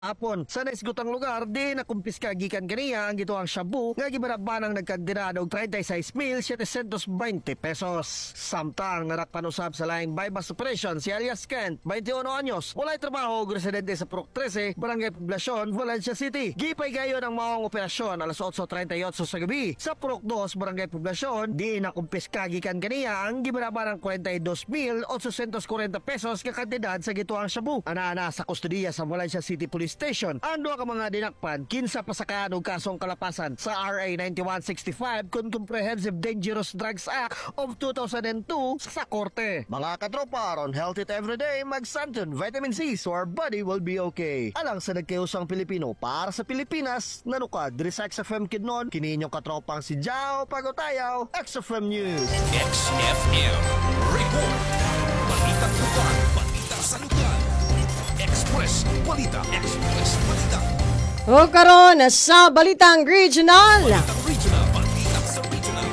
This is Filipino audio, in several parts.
Apon, sa naisgutang lugar, di nakumpiska gikan kaniya ang gito ang shabu nga gibarabanang nagkagdirado og 36,720 pesos. Samtang narakpanusab sa laing bypass operation si alias Kent, 21 anyos, walay trabaho og residente sa Purok 13, Barangay Poblasyon, Valencia City. Gipay gayon ang maong operasyon alas 8:38 sa gabi sa Purok 2, Barangay Poblasyon, di nakumpiska gikan kaniya ang gibarabanang 42,840 pesos nga kantidad sa gito ang shabu. Ana sa kustodiya sa Valencia City Police Station. Ang duha ka mga dinakpan kinsa pasakaan og kasong kalapasan sa RA 9165 kun Comprehensive Dangerous Drugs Act of 2002 sa korte. Mga katropa, aron healthy to everyday, mag-Santon Vitamin C so our body will be okay. Alang sa nagkayusang Pilipino para sa Pilipinas, nanukad diri sa XFM Kidnon, kini inyong katropang si Jao Pagotayaw, XFM News. XFM Report. Balitang lugar, balita sa lugar. Express Balita. Express Balita. O karon sa Balitang Regional. Balitang Regional. Balita sa Regional.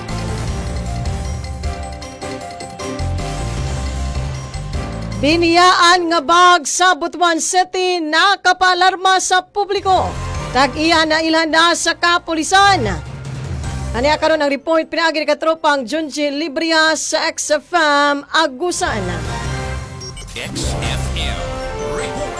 Biniyaan nga bag sa Butuan City nakapalarma sa publiko. Tag-iya na ilan na sa kapulisan. Kaniya karon ang report pinagi ni katropang Junji Libria sa XFM Agusan. XFM Report.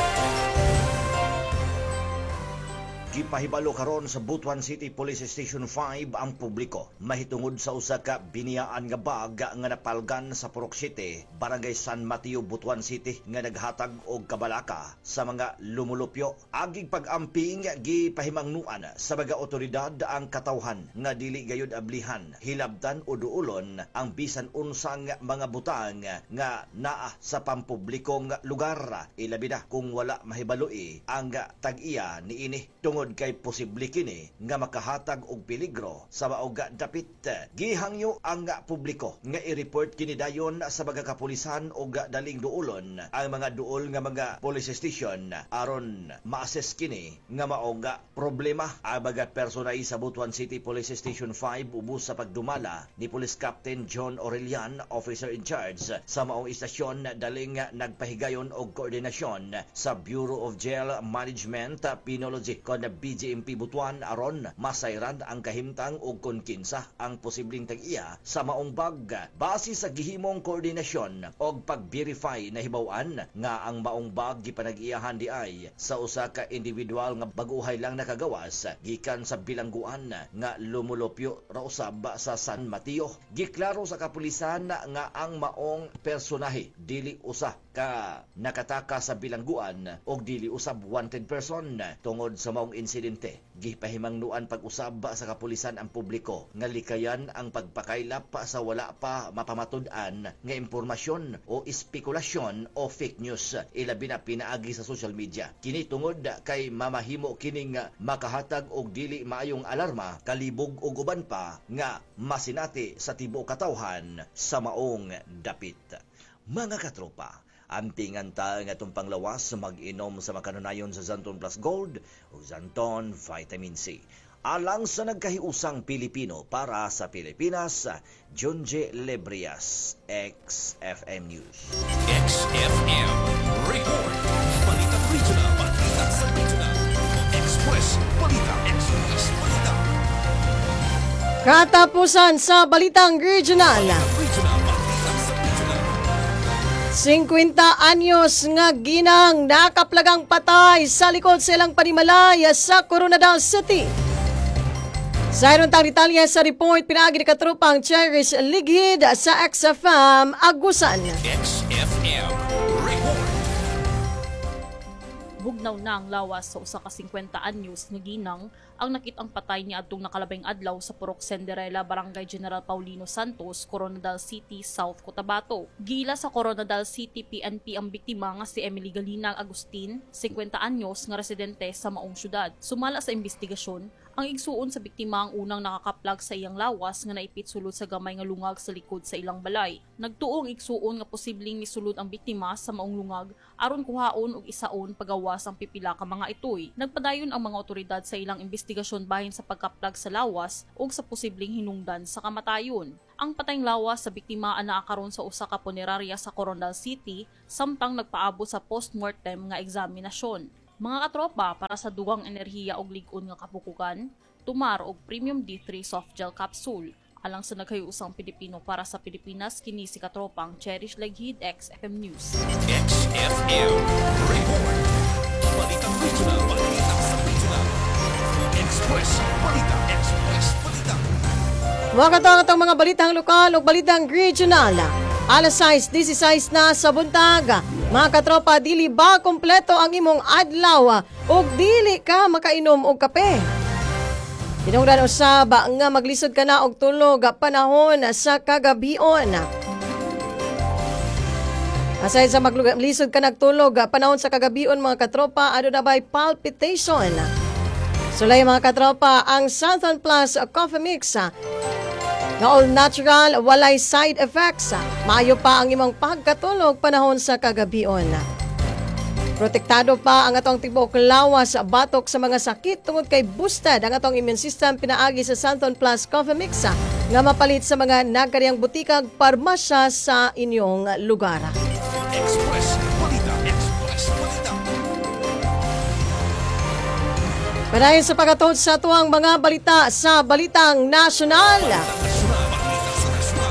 Gipahibalo karon sa Butuan City Police Station 5 ang publiko mahitungod sa usa ka biniyaan nga bag nga napalgan sa Purok City, Barangay San Mateo, Butuan City nga naghatag og kabalaka sa mga lumulupyo. Aging pag-amping gipahimangnuan sa mga otoridad ang katawhan nga dili gayud ablihan, hilabtan o duulon ang bisan unsang mga butang nga naa sa pampublikong lugar. Ilabi na kung wala mahibaloi ang tag-iya niini tungod kay posible kini nga makahatag og peligro sa maog dapit. Gihangyo ang publiko nga i-report kini dayon sa mga kapulisan og daling duolon ang mga duol nga mga police station aron ma-assess kini nga maog problema. Ang mga personay sa Butuan City Police Station 5 ubos sa pagdumala ni Police Captain John Aurelian, officer in charge sa maong istasyon, daling nagpahigayon og koordinasyon sa Bureau of Jail Management Penology kon BJMP Butuan aron masayran ang kahimtang og kun kinsa ang posibleng tag-iya sa maong bag. Base sa gihimong koordinasyon og pag-verify na hibaw-an nga ang maong bag gipanag-iyahan di ay sa usa ka individual nga baguhay lang nakagawas gikan sa bilangguan nga lumulupyo ra usab sa San Mateo. Giklaro sa kapulisan nga ang maong personahe dili usa ka nakataka sa bilangguan og dili usab wanted person. Tungod sa maong insidente, gipahimangnuan pag-usab sa kapulisan ang publiko nga likayan ang pagpakaylap sa wala pa mapamatud-an nga impormasyon o espekulasyon o fake news, ilabi na pinaagi sa social media. Kini tungod kay mamahimo kining makahatag og dili maayong alarma, kalibog og uban pa nga masinati sa tibuok katawhan sa maong dapit. Mga katropa, ampingan ta nga itong panglawas mag-inom sa makanunayon sa Zanton Plus Gold o Zanton Vitamin C. Alang sa nagkahiusang Pilipino para sa Pilipinas, Junji Librias, XFM News. XFM Report. Balitang Regional. Balita sa Regional. Express Balita. Express Balita. Katapusan sa Balitang Regional. Regional. Balita sa Regional. 50 anyos nga ginang nakaplagang patay sa likod sa ilang panimalay sa Coronadal City. Sa irontang detalye sa report, pinagi ni katropang Cherish Lighid sa XFM Agusan. XFM Report. Bugnaw na ang lawas sa usa ka 50 anyos nga ginang ang nakitang patay ni adtong nakalabing adlaw sa Purok Cinderella, Barangay General Paulino Santos, Coronadal City, South Cotabato. Gila sa Coronadal City PNP ang biktima nga si Emily Galinang Agustin, 50 anyos nga residente sa maong syudad. Sumala sa investigasyon, ang igsuon sa biktima ang unang nakakaplag sa iyang lawas nga naipit sulod sa gamay nga lungag sa likod sa ilang balay. Nagtuong igsuon nga posibleng misulod ang biktima sa maong lungag aron kuhaon og isaon pagawas ang pipila ka mga itoy. Nagpadayon ang mga otoridad sa ilang investigasyon bahin sa pagkaplag sa lawas ug sa posibleng hinungdan sa kamatayon. Ang patayng lawas sa biktima anaa karon sa usa ka punerarya sa Coronadal City samtang nagpaabot sa postmortem nga eksaminasyon. Mga katropa, para sa dugang enerhiya og lig-on nga kapukugan, tumar og Premium D3 soft gel capsule. Alang sa naghayusang Pilipino para sa Pilipinas, kini si katropang Cherish Leghid, XFM News. XFM Report. Balitang regional, balitang sa regional. Express Balita, Express Balita. Mga katong mga balitang lokal o balitang regional. Alas 6:16 na sa buntag. Mga katropa, dili ba kompleto ang imong adlaw o dili ka makainom og kape? Tinungdan usab nga maglisod ka na og tulog panahon sa kagabion. Aside sa maglisod ka nagtulog panahon sa kagabion mga katropa, ano na ba'y palpitation? Sulay mga katropa, ang Southern Plus Coffee Mix na all natural, walay side effects. Maayo pa ang imong pagkatulog panahon sa kagabion. Protektado pa ang atong tibok lawas batok sa mga sakit tungod kay boosted ang atong immune system pinaagi sa Santon Plus Coffee Mix nga mapalit sa mga nagkariyang butikag parmasya sa inyong lugar. Express Balita, Express Balita. Panayon sa pagkatod sa tuwang mga balita sa Balitang Nasyonal. Nasyonal, balita sa nasyonal.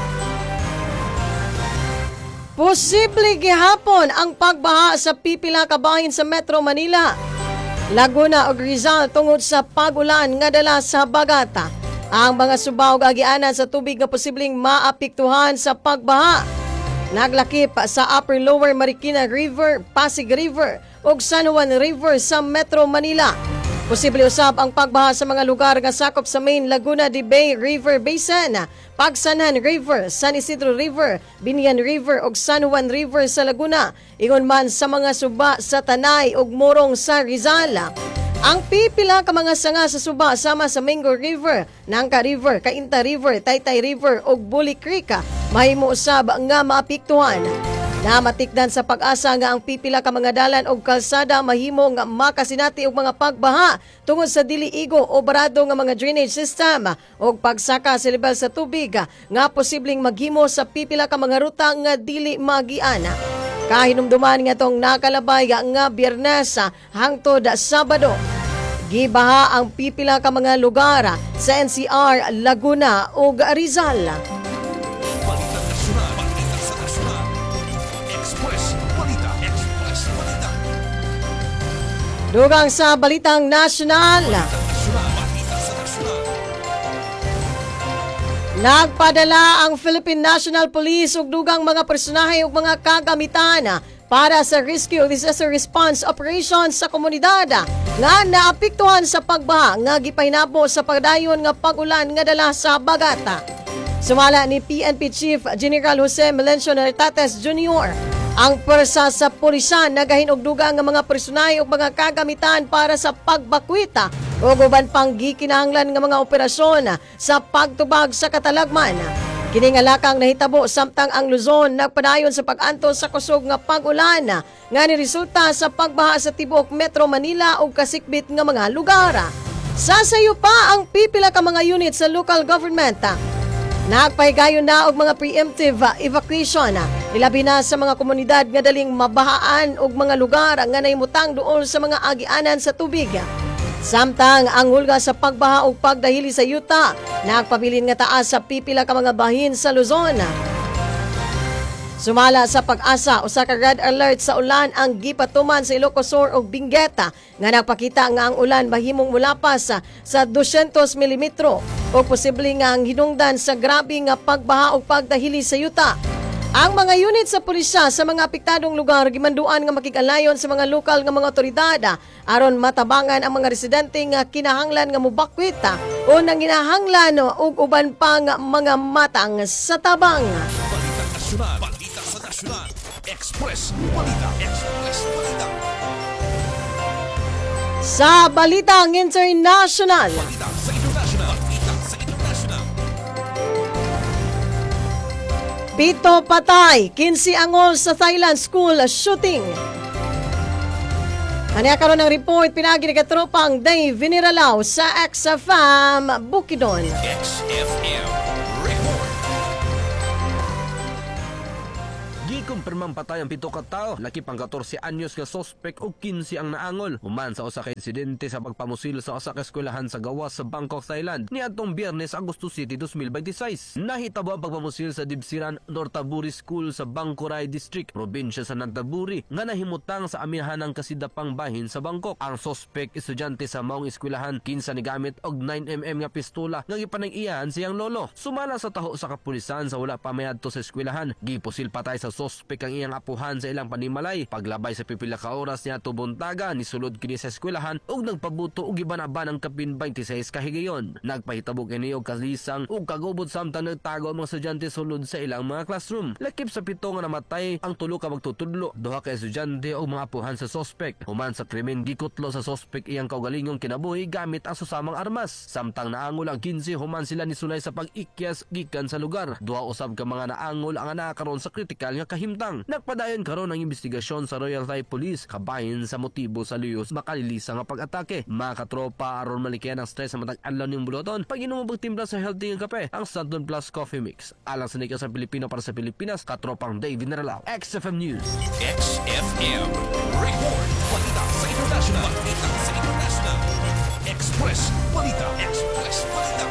Posible gihapon ang pagbaha sa pipila ka bahin sa Metro Manila, Laguna ug Rizal tungod sa pag-ulan nga dala sa bagata. Ang mga suba ug agianan sa tubig nga posibleng maapektuhan sa pagbaha naglakip sa Upper Lower Marikina River, Pasig River ug San Juan River sa Metro Manila. Posible usab ang pagbaha sa mga lugar nga sakop sa main Laguna de Bay River Basin, Pagsanhan River, San Isidro River, Binian River ug San Juan River sa Laguna, ingon man sa mga suba sa Tanay ug Morong sa Rizal. Ang pipila ka mga sanga sa suba sama sa Mingo River, Nangka River, Cainta River, Taytay River ug Bully Creek mahimo usab nga maapektuhan. Namatikdan sa pag-asa nga ang pipila ka mga dalan og kalsada mahimo nga makasinati og mga pagbaha tungod sa dili igo o barado nga mga drainage system og pagsaka sa level sa tubig nga posibleng maghimo sa pipila ka mga ruta nga dili magiana. Kahinumduman nga tong nakalabay nga Biyernes hangtod Sabado. Gibaha ang pipila ka mga lugar sa NCR, Laguna ug Rizal. Balita nasyonal, balita sa nasyonal. Express Balita, Express Balita. Dugang sa Balitang Nasyonal. Nasyonal, balita sa nasyonal. Nagpadala ang Philippine National Police ug dugang mga personahe ug mga kagamitan para sa rescue ug disaster response operations sa komunidad nga naapektuhan sa pagbaha nga gipahinabo sa pagdayon nga pag-ulan nga dala sa bagata. Sumala ni PNP Chief General Jose Melencio Nartates Jr. ang pwersa sa pulisan nagahinugdugang nga mga personahe ug mga kagamitan para sa pagbakwita ug uban pang gikinahanglan nga mga operasyon sa pagtubag sa katalagman. Kini nga lakang nahitabo samtang ang Luzon nagpadayon sa pag-antos sa kusog nga pag-ulan nga niresulta sa pagbaha sa tibok Metro Manila ug kasikbit nga mga lugar. Sasayo pa ang pipila ka mga unit sa local government. Nagpahigayon na og mga preemptive evacuation. Ilabi na sa mga komunidad nga daling mabahaan og mga lugar nga nahimutang duol sa mga agianan sa tubig. Samtang ang hulga sa pagbaha ug pagdahili sa yuta, nagpabilin nga taas sa pipila ka mga bahin sa Luzon. Sumala sa pag-asa, usa ka red alert sa ulan ang gipatuman sa Ilocos Sur ug Benguet nga nagpakita nga ang ulan mahimong mulapas sa 200 mm o posible nga ang hinungdan sa grabe nga pagbaha ug pagdahili sa yuta. Ang mga unit sa pulisya sa mga apektadong lugar gimanduan nga makig-alayon sa mga lokal nga mga otoridad aron matabangan ang mga residente nga kinahanglan nga mobakwit o nanginahanglan og uban pang mga matang sa tabang. Balita nasyonal, balita sa nasyonal. Express Balita, Express Balita. Sa Balitang International, Balita sa international, balita sa international. 7 patay, 15 angol sa Thailand school shooting. Aniya karon ng report pinagi ni katropang Dave Viniralaw sa XFM Bukidnon. XFM Report. Gikumpirmang patay ang 7 ka tawo, lakip ang 14 anyos nga suspect ug 15 ang naangol. Human sa usa ka insidente sa pagpamusil sa usa ka eskwelahan sa gawas sa Bangkok, Thailand niadtong Biyernes, Agosto City 2026. Nahitabo ang pagpamusil sa Dibsiran Nortaburi School sa Bangkoray District, probinsya sa Nantaburi, nga nahimutang sa amihanang kasidapang bahin sa Bangkok. Ang suspect estudyante sa maong eskwelahan, kinsa ni gamit og 9mm nga pistola nga gipanag-iyahan siyang lolo. Sumala sa taho sa kapulisan sa wala pa mayadto sa eskwelahan, gipusil patay sa suspect ang iyang apuhan sa ilang panimalay. Paglabay sa pipila ka oras niya tubuntaga, nisulod kini sa eskwelahan ug nagpabuto og gibanaban ang kapin 26 ka higayon. Nagpahitabo kini og kalisang ug kagubot samtang nagtago ang mga estudyante sulod sa ilang mga classroom. Lakip sa 7 nga namatay ang 3 ka magtutudlo, 2 ka estudyante ug mga apuhan sa suspect. Human sa krimen, gikutlo sa suspect iyang kaugalingong kinabuhi gamit ang susamang armas. Samtang naangol ang 15, human sila nisulay sa pag-ikyas gikan sa lugar. 2 usab ka mga naangol ang nakakaroon sa kritikal nga kahimtang. Nagpadayon karon ang investigasyon sa Royal Thai Police kabahin sa motibo sa luyos makalilisa nga pag-atake. Mga katropa aron malikihan ang stress sa matag adlaw ning buloton, pag inumubog timpla sa healthy nga kape, ang Sandon Plus Coffee Mix. Alang sa nika sa Pilipino para sa Pilipinas, katropang David Naralaw. XFM News. XFM. Report. Balita sa international. Balita sa international. Express. Balita. Express. Balita.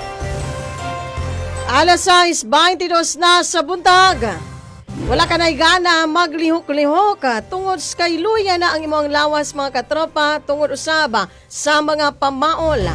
Alas 6:22 na sa buntag. Wala ka na'y gana maglihok-lihok tungod kay luya na ang imong lawas mga katropa tungod usaba sa mga pamaol.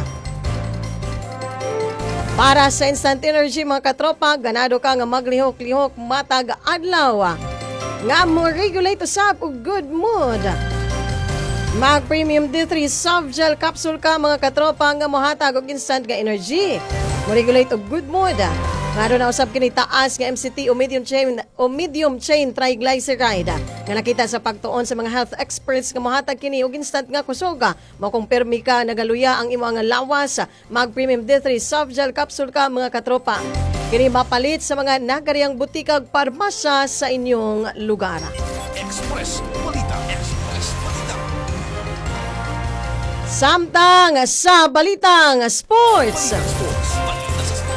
Para sa instant energy mga katropa, ganado ka nga maglihok-lihok matag adlaw. Nga mo regulate usab og good mood. Mag Premium D3 Soft Gel Capsule ka mga katropa nga mohatag og instant nga energy. Mo regulate og good mood. Ngaro na usab kini taas nga MCT o medium chain triglyceride nga nakita sa pagtuon sa mga health experts nga mohatag kini og instant nga kusog. Makumpirmi ka nagaluya ang imong nga lawas. Mag Premium D3 Soft Gel Capsule ka mga katropa. Kini mapalit sa mga nagariyang butika ug parmasya sa inyong lugar. Express. Balita. Express. Balita. Samtang sa balitang sports. Balita Sport.